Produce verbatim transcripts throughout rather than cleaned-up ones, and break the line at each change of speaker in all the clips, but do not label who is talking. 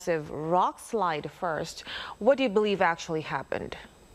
rock slide first. What do you believe actually happened?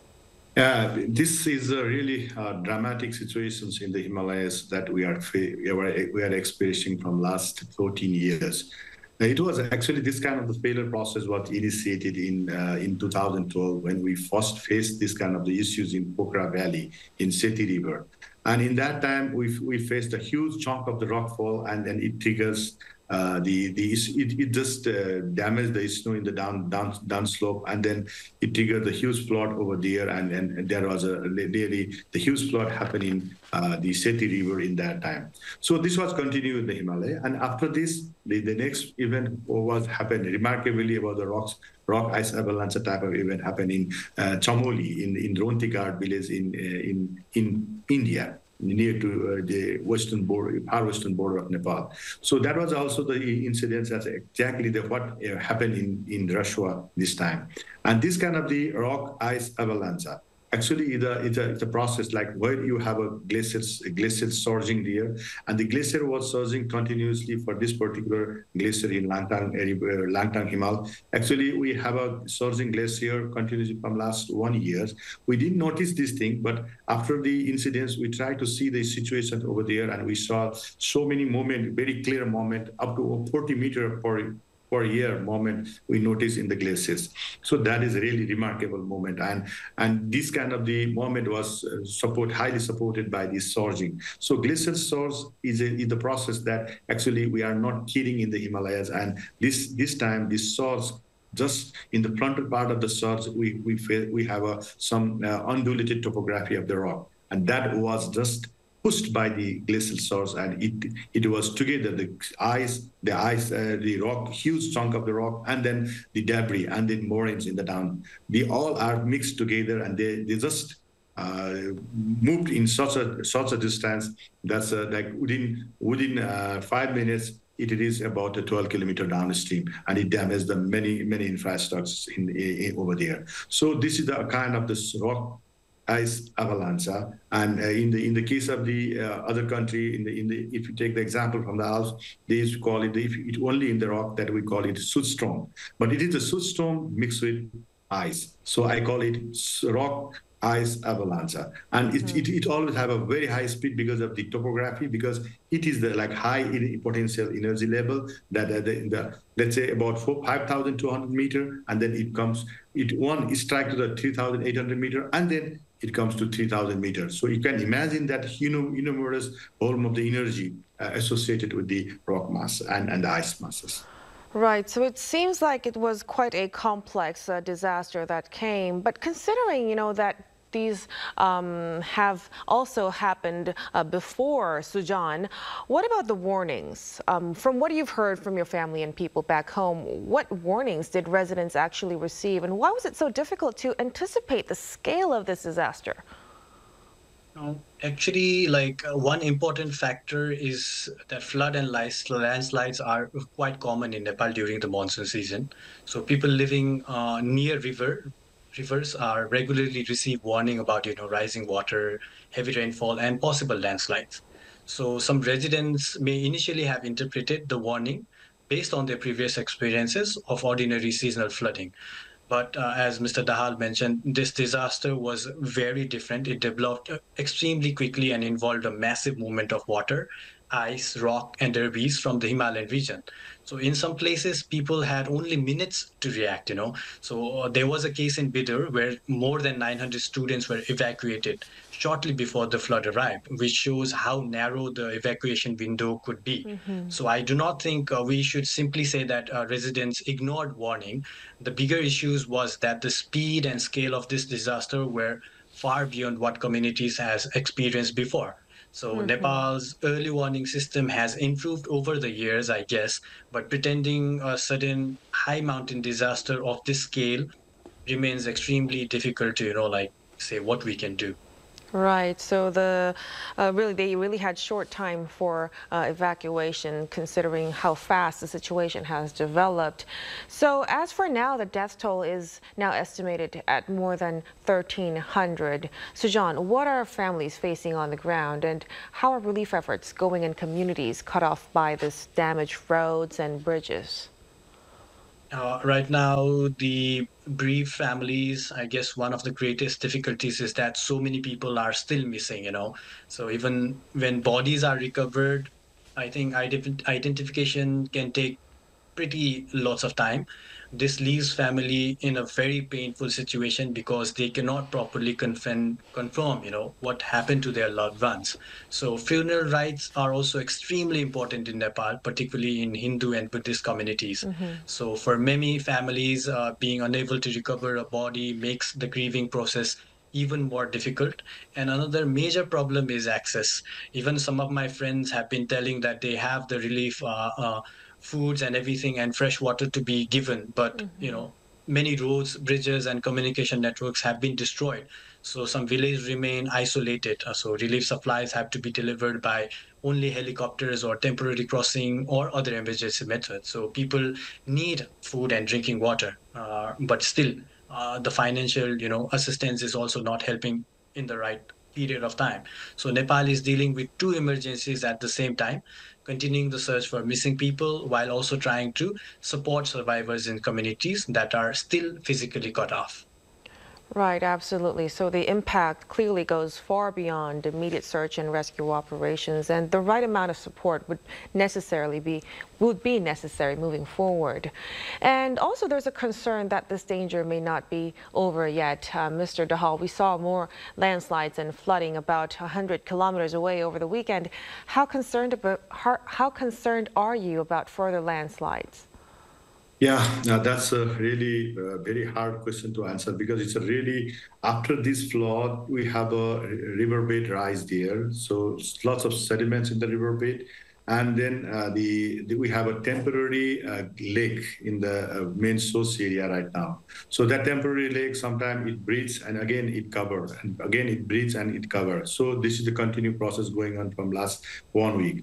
Uh, this is a really uh, dramatic situations in the Himalayas that we are we are, we are experiencing from last fourteen years. Uh, It was actually this kind of the failure process was initiated in uh, in two thousand twelve when we first faced this kind of the issues in Pokhara Valley in Seti River, and in that time we we faced a huge chunk of the rockfall, and then it triggers uh, the the it, it just uh, damaged the snow in the down down down slope, and then it triggered the huge flood over there, and and there was a really the huge flood happening uh, the Seti River in that time. So this was continued in the Himalaya, and after this, the, the next event was happened remarkably about the rocks rock ice avalanche type of event happened in uh, Chamoli in in Rontigard village in uh, in in India, near to uh, the western border, far western border of Nepal. So that was also the incidents that's exactly the, what uh, happened in, in Russia this time. And this kind of the rock ice avalanche, actually it's a, it's a, it's a process like where you have a glacier, a glacier surging there, and the glacier was surging continuously for this particular glacier in Langtang, uh, Langtang Himal. Actually, we have a surging glacier continuously from last one year. We didn't notice this thing, but after the incidents, we tried to see the situation over there, and we saw so many moment, very clear moment, up to forty meter per per year moment we notice in the glaciers. So that is a really remarkable moment, and and this kind of the moment was uh, support highly supported by this surging. So glacial surge is, a, is the process that actually we are not kidding in the Himalayas, and this this time this surge just in the frontal part of the surge we we feel we have a some uh, undulated topography of the rock, and that was just pushed by the glacial source, and it it was together the ice, the ice, uh, the rock, huge chunk of the rock, and then the debris and the moraines in the down. They all are mixed together, and they they just uh, moved in such a such a distance that's uh, like within within uh, five minutes. It is about a twelve kilometer downstream, and it damaged the many many infrastructures in, in over there. So this is the kind of this rock ice avalanche, and uh, in the in the case of the uh, other country, in the in the if you take the example from the Alps, they used to call it the, if it only in the rock that we call it soot storm, but it is a soot storm mixed with ice. So I call it rock ice avalanche, and it, mm-hmm. it, it always have a very high speed because of the topography, because it is the like high potential energy level that uh, the, the let's say about five thousand two hundred meter, and then it comes it one strike to the three thousand eight hundred meter, and then it comes to three thousand meters. So you can imagine that you know enormous volume of the energy uh, associated with the rock mass and, and the ice masses.
Right, so it seems like it was quite a complex uh, disaster that came, but considering, you know, that these um, have also happened uh, before Sujan, what about the warnings? Um, from what you've heard from your family and people back home, what warnings did residents actually receive, and why was it so difficult to anticipate the scale of this disaster?
No, actually, like uh, one important factor is that flood and landslides are quite common in Nepal during the monsoon season. So people living uh, near river rivers are regularly receive warning about you know rising water, heavy rainfall, and possible landslides. So some residents may initially have interpreted the warning based on their previous experiences of ordinary seasonal flooding. But uh, as Mister Dahal mentioned, this disaster was very different. It developed extremely quickly and involved a massive movement of water, ice, rock, and debris from the Himalayan region. So in some places, people had only minutes to react, you know. So uh, there was a case in Bidur where more than nine hundred students were evacuated shortly before the flood arrived, which shows how narrow the evacuation window could be. Mm-hmm. So I do not think uh, we should simply say that uh, residents ignored warning. The bigger issues was that the speed and scale of this disaster were far beyond what communities has experienced before. So mm-hmm. Nepal's early warning system has improved over the years, I guess, but pretending a sudden high mountain disaster of this scale remains extremely difficult to, you know, like say what we can do.
Right. So the uh, really they really had short time for uh, evacuation, considering how fast the situation has developed. So as for now, the death toll is now estimated at more than thirteen hundred. Sujan, what are families facing on the ground, and how are relief efforts going in communities cut off by this damaged roads and bridges?
Uh, right now, the bereaved families, I guess one of the greatest difficulties is that so many people are still missing, you know. So even when bodies are recovered, I think ident- identification can take pretty lots of time. This leaves family in a very painful situation because they cannot properly confirm, confirm, you know, what happened to their loved ones. So funeral rites are also extremely important in Nepal, particularly in Hindu and Buddhist communities. So for many families, uh, being unable to recover a body makes the grieving process even more difficult. And another major problem is access. Even some of my friends have been telling that they have the relief uh, uh, foods and everything and fresh water to be given, but you know many roads, bridges, and communication networks have been destroyed. So some villages remain isolated. Uh, so relief supplies have to be delivered by only helicopters or temporary crossing or other emergency methods. So people need food and drinking water, uh, but still uh, the financial you know assistance is also not helping in the right period of time. So Nepal is dealing with two emergencies at the same time, continuing the search for missing people while also trying to support survivors in communities that are still physically cut off.
Right, absolutely. So the impact clearly goes far beyond immediate search and rescue operations, and the right amount of support would necessarily be would be necessary moving forward. And also, there's a concern that this danger may not be over yet. Uh, Mister Dahal, we saw more landslides and flooding about one hundred kilometers away over the weekend. How concerned about how, how concerned are you about further landslides?
Yeah, now that's a really uh, very hard question to answer because it's a really after this flood we have a riverbed rise there, so lots of sediments in the riverbed, and then uh, the, the we have a temporary uh, lake in the uh, main source area right now. So that temporary lake sometimes it breathes and again it covers and again it breathes and it covers. So this is the continued process going on from last one week.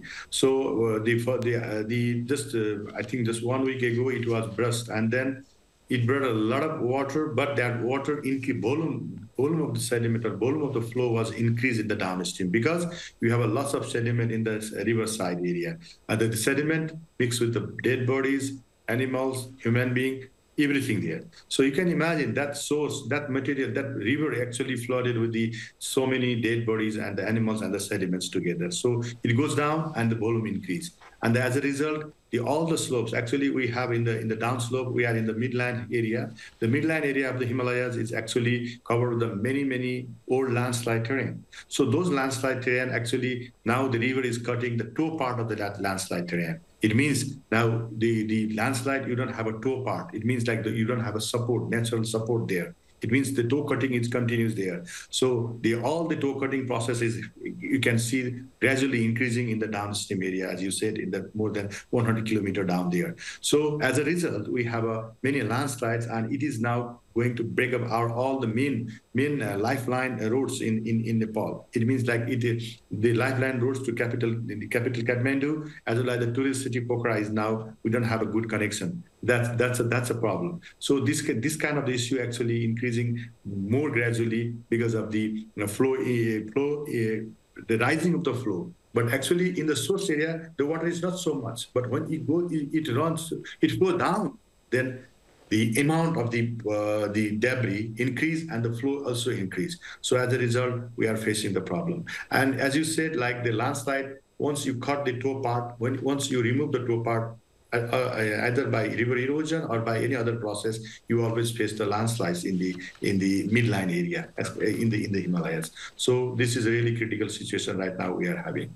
So uh, the for the uh, the just uh, I think just one week ago it was burst and then it brought a lot of water, but that water in volume volume of the sediment or volume of the flow was increased in the downstream because we have a lots of sediment in the riverside area. And the sediment mixed with the dead bodies, animals, human being, everything there. So you can imagine that source, that material, that river actually flooded with the so many dead bodies and the animals and the sediments together. So it goes down and the volume increase. And as a result, the, all the slopes, actually we have in the in the downslope, we are in the midland area. The midland area of the Himalayas is actually covered with the many, many old landslide terrain. So those landslide terrain, actually now the river is cutting the toe part of the, that landslide terrain. It means now the, the landslide, you don't have a toe part. It means like the, you don't have a support, natural support there. It means the toe cutting is continues there. So the all the toe cutting process is you can see gradually increasing in the downstream area, as you said, in the more than one hundred kilometer down there. So as a result, we have a many landslides, and it is now going to break up our all the main main uh, lifeline roads in, in in Nepal. It means like it is the lifeline roads to capital the capital Kathmandu as well as the tourist city Pokhara is now we don't have a good connection. That's that's a that's a problem. So this this kind of issue actually increasing more gradually because of the you know, flow uh, flow uh, the rising of the flow. But actually, in the source area, the water is not so much. But when it goes, it, it runs, it goes down. Then the amount of the uh, the debris increase and the flow also increase. So as a result, we are facing the problem. And as you said, like the landslide, once you cut the toe part, when once you remove the toe part, uh, uh, either by river erosion or by any other process, you always face the landslides in the in the midline area, in the in the Himalayas. So this is a really critical situation right now we are having.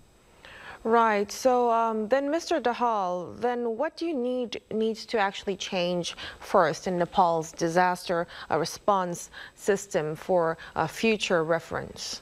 Right. So um, then, Mister Dahal, then what do you need needs to actually change first in Nepal's disaster uh, response system for uh, future reference?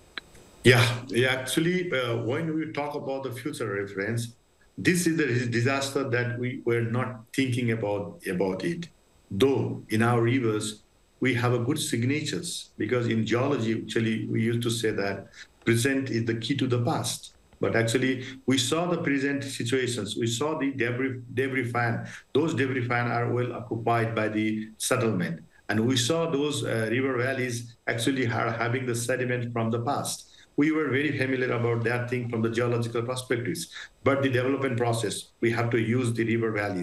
Yeah, yeah. Actually, uh, when we talk about the future reference, this is the disaster that we were not thinking about about it. Though in our rivers we have a good signatures because in geology, actually, we used to say that present is the key to the past. But actually, we saw the present situations. We saw the debris, debris fan. Those debris fan are well occupied by the settlement. And we saw those uh, river valleys actually are having the sediment from the past. We were very familiar about that thing from the geological perspectives. But the development process, we have to use the river valleys.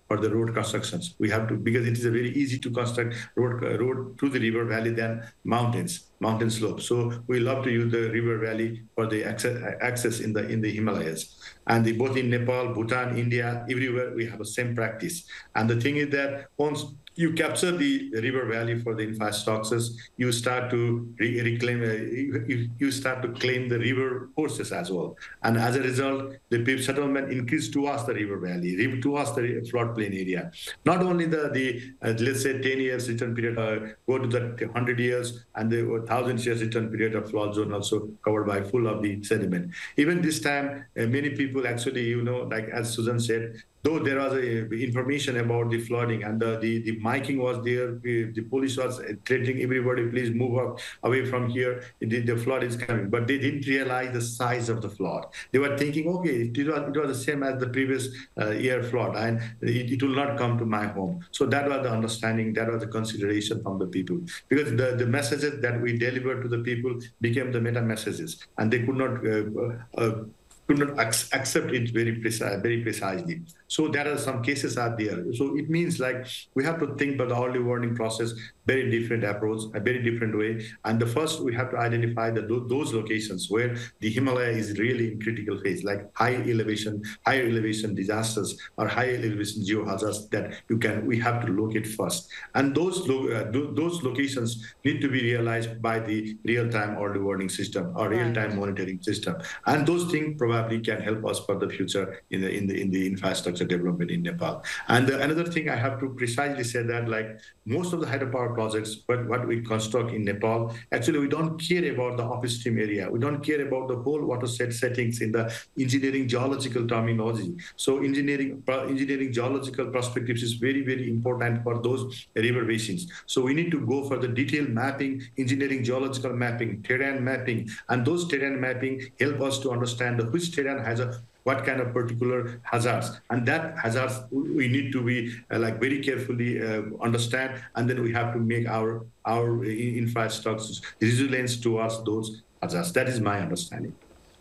for the road constructions. We have to, because it is a very easy to construct road uh, road through the river valley than mountains, mountain slopes. So we love to use the river valley for the access, access in the in the Himalayas. And the, both in Nepal, Bhutan, India, everywhere we have the same practice. And the thing is that once you capture the river valley for the infrastructures, you start to re reclaim, uh, you, you start to claim the river courses as well. And as a result, the settlement increased towards the river valley, towards the floodplain area. Not only the, the uh, let's say ten years return period, uh, go to the one hundred years, and the one thousand years return period of flood zone also covered by full of the sediment. Even this time, uh, many people actually, you know, like as Susan said, though there was a, information about the flooding and the, the, the miking was there, the, the police was threatening everybody, please move up away from here, the, the flood is coming. But they didn't realize the size of the flood. They were thinking, okay, it was, it was the same as the previous uh, year flood, and it, it will not come to my home. So that was the understanding, that was the consideration from the people. Because the, the messages that we delivered to the people became the meta messages, and they could not uh, uh, could not accept it very precise, very precisely. So there are some cases out there. So it means like we have to think about the early warning process, very different approach, a very different way. And the first, we have to identify the, those locations where the Himalaya is really in critical phase, like high elevation, higher elevation disasters or high elevation geohazards that you can, we have to locate first. And those, uh, those locations need to be realized by the real-time early warning system or real-time monitoring system. And those things probably can help us for the future in the, in the, in the infrastructure development in Nepal. And uh, another thing I have to precisely say that like most of the hydropower projects, but what we construct in Nepal, actually we don't care about the upstream area. We don't care about the whole watershed settings in the engineering geological terminology. So engineering, engineering geological perspectives is very, very important for those river basins. So we need to go for the detailed mapping, engineering geological mapping, terrain mapping, and those terrain mapping help us to understand which terrain has a what kind of particular hazards, and that hazards we need to be uh, like very carefully uh, understand, and then we have to make our our infrastructures resilient towards those hazards. That is my understanding.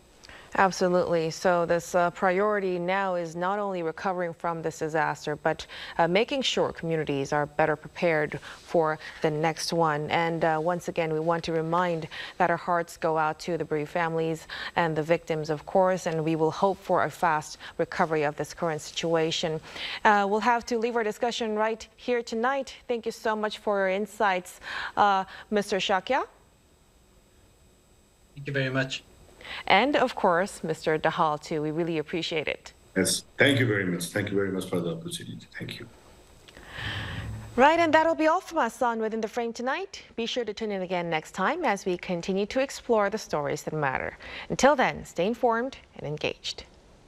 Absolutely. So this uh, priority now is not only recovering from this disaster, but uh, making sure communities are better prepared for the next one. And uh, once again, we want to remind that our hearts go out to the bereaved families and the victims, of course, and we will hope for a fast recovery of this current situation. Uh, we'll have to leave our discussion right here tonight. Thank you so much for your insights, uh, Mister Shakya.
Thank you very much.
And of course, Mister Dahal too. We really appreciate it.
Yes, thank you very much. Thank you very much for the opportunity. Thank you.
Right, and that'll be all from us on Within the Frame tonight. Be sure to tune in again next time as we continue to explore the stories that matter. Until then, stay informed and engaged.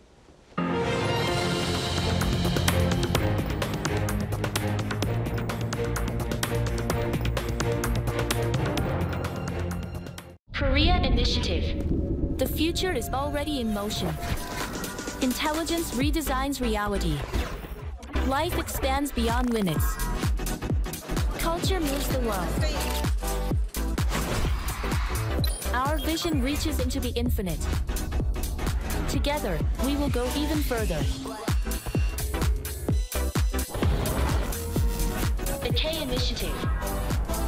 Korea Initiative. The future is already in motion. Intelligence redesigns reality. Life expands beyond limits. Culture moves the world. Our vision reaches into the infinite. Together, we will go even further. The K Initiative.